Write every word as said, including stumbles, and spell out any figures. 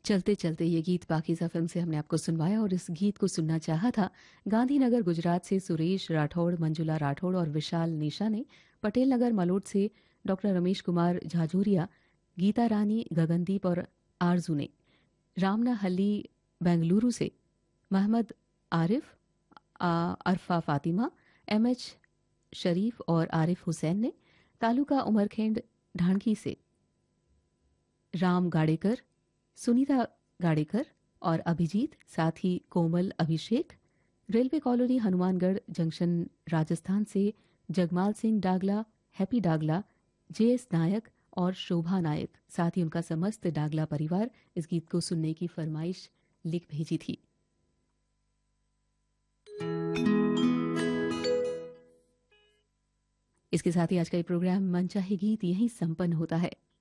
चलते चलते ये गीत पाकीज़ा फिल्म से हमने आपको सुनवाया और इस गीत को सुनना चाहा था गांधीनगर गुजरात से सुरेश राठौड़, मंजुला राठौड़ और विशाल निशा ने। पटेल नगर मलोट से डॉक्टर रमेश कुमार झाझोरिया, गीता रानी, गगनदीप और आरजू ने। रामना हल्ली बेंगलुरु से मोहम्मद आरिफ, आ, अरफा फातिमा, एम एच शरीफ और आरिफ हुसैन ने। तालुका उमरखेंड ढांढकी से राम गाड़ेकर, सुनीता गाड़ेकर और अभिजीत, साथ ही कोमल, अभिषेक। Railway colony Hanumangarh junction Rajasthan से जगमाल सिंह डागला, हैप्पी डागला, जे एस नायक और शोभा नायक, साथ ही उनका समस्त डागला परिवार इस गीत को सुनने की फरमाइश लिख भेजी थी। इसके साथ ही आज का ये प्रोग्राम मनचाहे गीत यहीं संपन्न होता है।